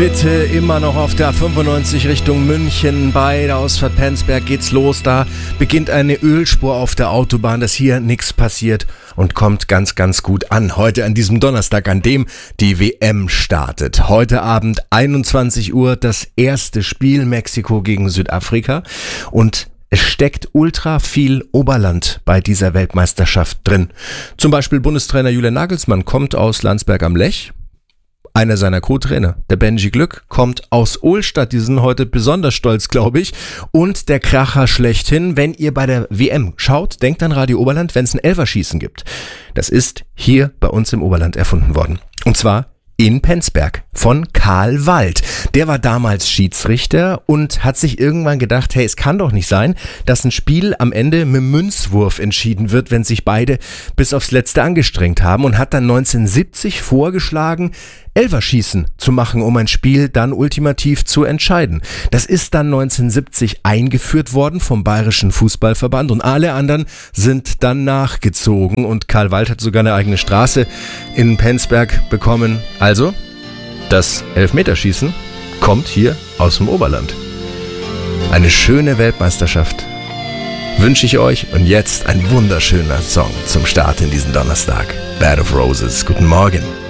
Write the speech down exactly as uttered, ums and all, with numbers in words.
Bitte immer noch auf der A fünfundneunzig Richtung München. Bei der Ausfahrt Penzberg geht's los. Da beginnt eine Ölspur auf der Autobahn, dass hier nichts passiert und kommt ganz, ganz gut an. Heute an diesem Donnerstag, an dem die W M startet. Heute Abend einundzwanzig Uhr das erste Spiel, Mexiko gegen Südafrika. Und es steckt ultra viel Oberland bei dieser Weltmeisterschaft drin. Zum Beispiel Bundestrainer Julian Nagelsmann kommt aus Landsberg am Lech. Einer seiner Co-Trainer, der Benji Glück, kommt aus Ohlstadt. Die sind heute besonders stolz, glaube ich. Und der Kracher schlechthin, wenn ihr bei der W M schaut, denkt an Radio Oberland, wenn es ein Elferschießen gibt. Das ist hier bei uns im Oberland erfunden worden. Und zwar in Penzberg von Karl Wald. Der war damals Schiedsrichter und hat sich irgendwann gedacht, hey, es kann doch nicht sein, dass ein Spiel am Ende mit Münzwurf entschieden wird, wenn sich beide bis aufs Letzte angestrengt haben, und hat dann neunzehnhundertsiebzig vorgeschlagen, Elferschießen zu machen, um ein Spiel dann ultimativ zu entscheiden. Das ist dann neunzehnhundertsiebzig eingeführt worden vom Bayerischen Fußballverband und alle anderen sind dann nachgezogen, und Karl Wald hat sogar eine eigene Straße in Penzberg bekommen. Also, das Elfmeterschießen kommt hier aus dem Oberland. Eine schöne Weltmeisterschaft wünsche ich euch, und jetzt ein wunderschöner Song zum Start in diesen Donnerstag. Bed of Roses, guten Morgen.